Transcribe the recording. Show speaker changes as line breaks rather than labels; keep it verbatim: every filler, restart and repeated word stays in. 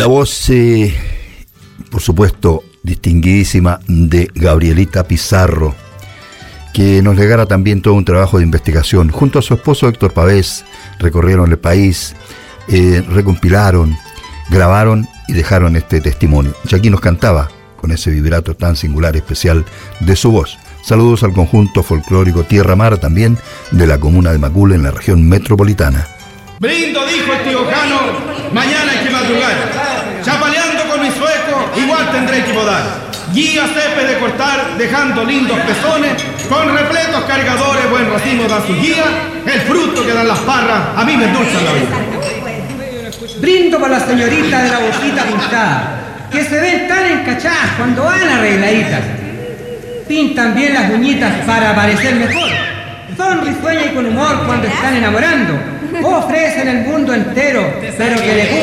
La voz, eh, por supuesto, distinguidísima de Gabrielita Pizarro, que nos legara también todo un trabajo de investigación. Junto a su esposo Héctor Pavés, recorrieron el país, eh, recompilaron, grabaron y dejaron este testimonio. Y aquí nos cantaba con ese vibrato tan singular, especial de su voz. Saludos al conjunto folclórico Tierra Mar, también de la comuna de Macul, en la región metropolitana.
Brindo, dijo el tío Jano, mañana hay que madrugar. Chapaleando con mi sueco, igual tendré que podar. Guía cepe de cortar, dejando lindos pezones, con repletos cargadores, buen racimo da su guía. El fruto que dan las parras, a mí me endulzan la vida.
Brindo por las señoritas de la boquita pintada, que se ven tan encachadas cuando van arregladitas. Pintan bien las uñitas para parecer mejor. Son risueñas y con humor cuando están enamorando. Ofrecen el mundo entero, pero que les